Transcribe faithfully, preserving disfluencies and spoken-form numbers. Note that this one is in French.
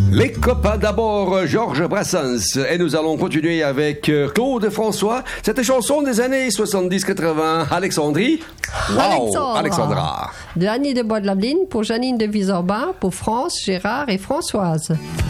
Les copains, d'abord Georges Brassens, et nous allons continuer avec Claude François. Cette chanson des années soixante-dix quatre-vingts, Alexandrie. Wow, Alexandra. Alexandra. De Annie de Bois de Labeline pour Janine de Visorba, pour France, Gérard et Françoise.